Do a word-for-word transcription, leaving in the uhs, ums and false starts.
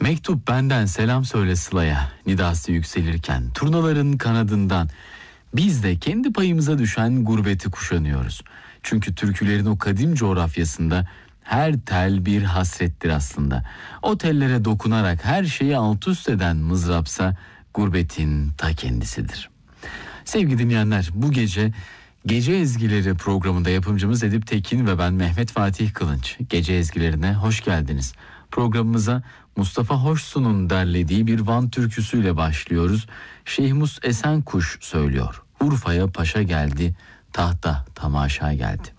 Mektup benden selam söyle Sıla'ya, nidası yükselirken turnaların kanadından biz de kendi payımıza düşen gurbeti kuşanıyoruz. Çünkü türkülerin o kadim coğrafyasında her tel bir hasrettir aslında. O tellere dokunarak her şeyi alt üst eden mızrapsa gurbetin ta kendisidir. Sevgili dinleyenler, bu gece Gece Ezgileri programında yapımcımız Edip Tekin ve ben Mehmet Fatih Kılınç. Gece Ezgilerine hoş geldiniz. Programımıza Mustafa Hoşsu'nun derlediği bir Van türküsüyle başlıyoruz. Şehmus Esenkuş söylüyor. Urfa'ya paşa geldi, tahta tamaşa geldi.